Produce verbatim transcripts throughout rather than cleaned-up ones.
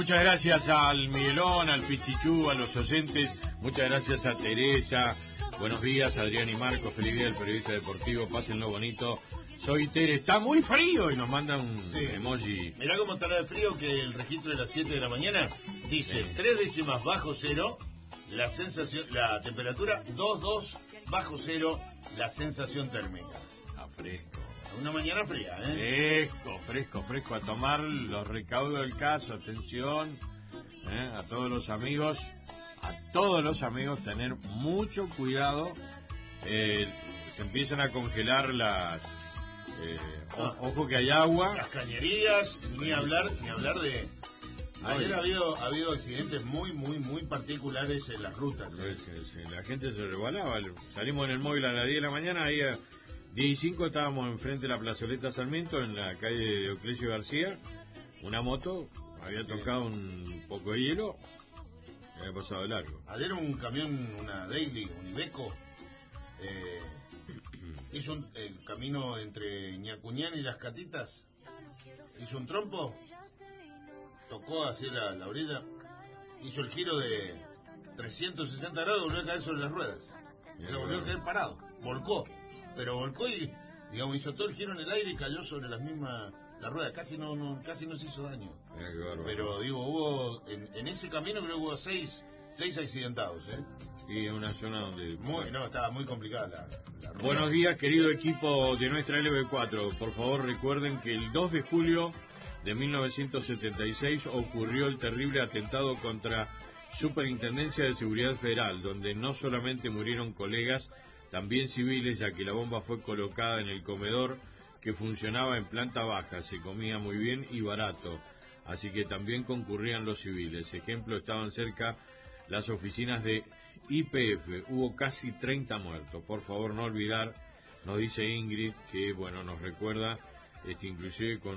Muchas gracias al Miguelón, al Pichichú, a los oyentes. Muchas gracias a Teresa. Buenos días, Adrián y Marco. Feliz día del periodista deportivo. Pásenlo bonito. Soy Tere. Está muy frío y nos manda un sí. emoji. Mirá cómo estará de frío que el registro de las siete de la mañana dice sí. tres décimas bajo cero, la sensación, la temperatura dos dos bajo cero, la sensación térmica. Está fresco. Una mañana fría, ¿eh? Fresco, fresco, fresco. A tomar los recaudos del caso. Atención, ¿eh? A todos los amigos, a todos los amigos, tener mucho cuidado. Eh, se empiezan a congelar las... Eh, ah, ojo que hay agua. Las cañerías, ni hablar, ni hablar de... Ayer ha habido, ha habido accidentes muy, muy, muy particulares en las rutas. ¿eh? Sí, sí, sí. La gente se rebalaba. Salimos en el móvil a las diez de la mañana, ahí a diez y cinco estábamos enfrente de la plazoleta Sarmiento, en la calle de Euclesio García. Una moto había sí. tocado un poco de hielo y había pasado de largo. Ayer un camión, una Daily, un Iveco, eh, hizo un, el camino entre Ñacuñán y Las Catitas, hizo un trompo, tocó así la, la orilla, hizo el giro de trescientos sesenta grados y volvió a caer sobre las ruedas. O sea, volvió a caer parado, volcó, pero volcó y, digamos, hizo todo el giro en el aire y cayó sobre las mismas, la rueda, casi no, no, casi no se hizo daño. Pero digo, hubo, en, en ese camino creo que hubo seis, seis accidentados, ¿eh? Y en una zona donde... Muy, no, estaba muy complicada la, la rueda. Buenos días, querido equipo de nuestra L B cuatro. Por favor, recuerden que el dos de julio de mil novecientos setenta y seis ocurrió el terrible atentado contra Superintendencia de Seguridad Federal, donde no solamente murieron colegas, también civiles, ya que la bomba fue colocada en el comedor que funcionaba en planta baja, se comía muy bien y barato, así que también concurrían los civiles. Ejemplo, estaban cerca las oficinas de Y P F, hubo casi treinta muertos. Por favor, no olvidar, nos dice Ingrid, que bueno, nos recuerda, este, inclusive con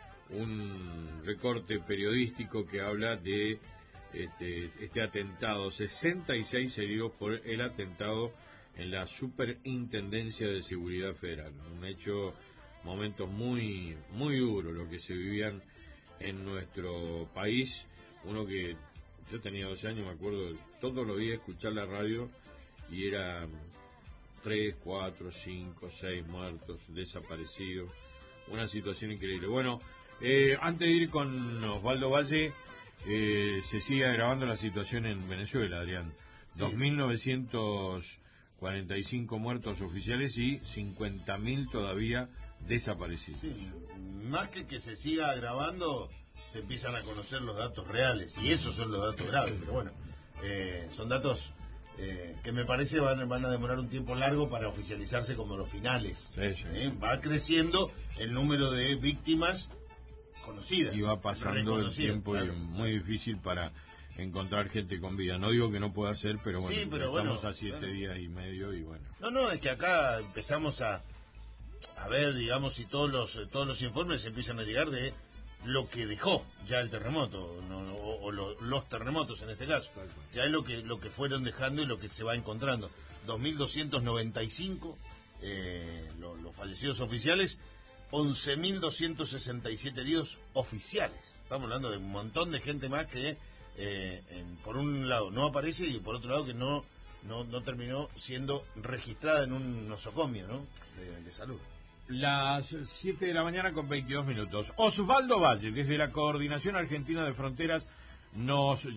un recorte periodístico que habla de este, este atentado, sesenta y seis heridos por el atentado en la Superintendencia de Seguridad Federal. Un hecho, momentos muy, muy duros lo que se vivían en nuestro país. Uno que yo tenía doce años, me acuerdo todos los días escuchar la radio y eran tres, cuatro, cinco, seis muertos, desaparecidos. Una situación increíble. Bueno, eh, antes de ir con Osvaldo Valle, eh, se sigue grabando la situación en Venezuela, Adrián. Sí. dos mil novecientos cuarenta y cinco muertos oficiales y cincuenta mil todavía desaparecidos. Sí, más que que se siga grabando, se empiezan a conocer los datos reales, y esos son los datos graves, pero bueno, eh, son datos eh, que me parece van, van a demorar un tiempo largo para oficializarse como los finales. Sí, sí. Eh, va creciendo el número de víctimas conocidas. Y va pasando el tiempo, claro. Y muy difícil para encontrar gente con vida. No digo que no pueda ser, pero bueno, sí, pero estamos bueno, a siete bueno. días y medio y bueno. No, no, es que acá empezamos a a ver, digamos, si todos los todos los informes empiezan a llegar de lo que dejó ya el terremoto, no, o, o lo, los terremotos en este caso. Ya es lo que lo que fueron dejando y lo que se va encontrando. dos mil doscientos noventa y cinco eh, lo, los fallecidos oficiales, once mil doscientos sesenta y siete heridos oficiales. Estamos hablando de un montón de gente más que eh, en, por un lado no aparece y por otro lado que no no, no terminó siendo registrada en un nosocomio, ¿no? de, de salud. Las siete de la mañana con veintidós minutos. Osvaldo Valle, desde la Coordinación Argentina de Fronteras, nos